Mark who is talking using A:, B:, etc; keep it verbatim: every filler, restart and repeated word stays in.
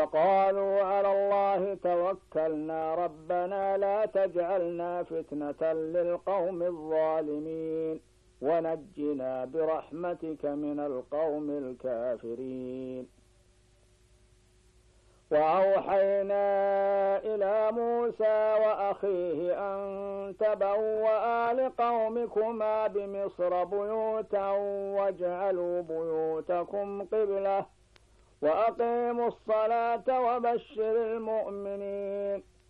A: فقالوا على الله توكلنا ربنا لا تجعلنا فتنة للقوم الظالمين ونجنا برحمتك من القوم الكافرين. وأوحينا إلى موسى وأخيه أن تبوأ لقومكما بمصر بيوتا واجعلوا بيوتكم قبلة وأقيموا الصلاة وبشر المؤمنين